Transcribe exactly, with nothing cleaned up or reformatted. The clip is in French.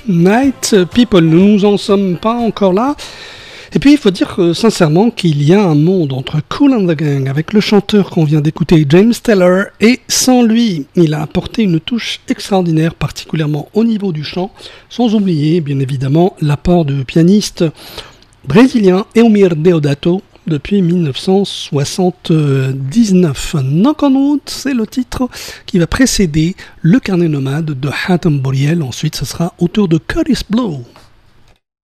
Night People, nous n'en sommes pas encore là. Et puis il faut dire euh, sincèrement qu'il y a un monde entre Kool and the Gang avec le chanteur qu'on vient d'écouter, James Taylor, et sans lui, il a apporté une touche extraordinaire, particulièrement au niveau du chant, sans oublier bien évidemment l'apport de pianiste brésilien Eumir Deodato depuis dix-neuf cent soixante-dix-neuf. Knock on Wood, c'est le titre qui va précéder le carnet nomade de Hatem Boreal. Ensuite, ce sera au tour de Curtis Blow.